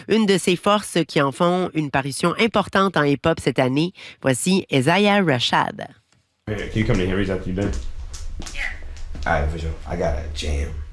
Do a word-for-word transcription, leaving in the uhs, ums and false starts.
une de ses forces qui en font une parution importante en hip-hop cette année. Voici Isaiah Rashad. Can you come to Henry's after you're done? Yeah. All right, for sure. I got a jam.